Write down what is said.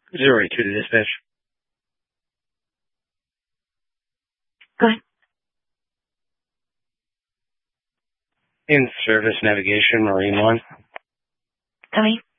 082 to dispatch. Go ahead. In service navigation, Marine One. Tell me.